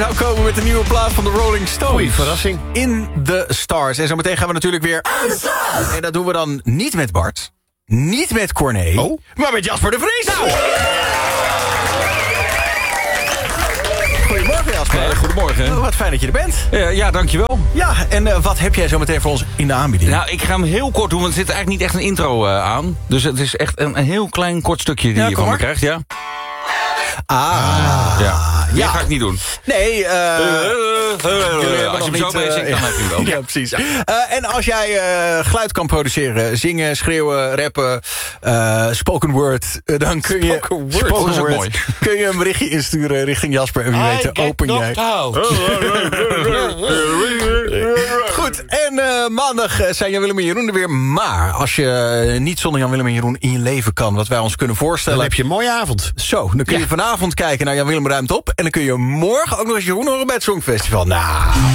Nou komen met een nieuwe plaat van de Rolling Stones. Goeie verrassing. In the Stars. En zometeen gaan we natuurlijk weer aan de stars. En dat doen we dan niet met Bart. Niet met Corné. Oh. Maar met Jasper de Vries. Nou. Goedemorgen Jasper. Goedemorgen. Wat fijn dat je er bent. Ja, dankjewel. Ja, en wat heb jij zo meteen voor ons in de aanbieding? Nou, ik ga hem heel kort doen, want er zit eigenlijk niet echt een intro aan. Dus het is echt een heel klein kort stukje die je van me krijgt, ja? Ja. Die ga ik niet doen. Nee, als je hem zo bezig dan heb je hem wel. Ja, precies. En als jij geluid kan produceren, zingen, schreeuwen, rappen, spoken word, dan kun je... Spoken word is ook mooi. Kun je een berichtje insturen richting Jasper en wie weet open jij. Goed, en maandag zijn Jan Willem en Jeroen er weer. Maar als je niet zonder Jan Willem en Jeroen in je leven kan, wat wij ons kunnen voorstellen, Dan heb je een mooie avond. Zo, dan kun je vanavond kijken naar Jan Willem ruimt op. En dan kun je morgen ook nog eens Jeroen horen bij het Songfestival. Nou...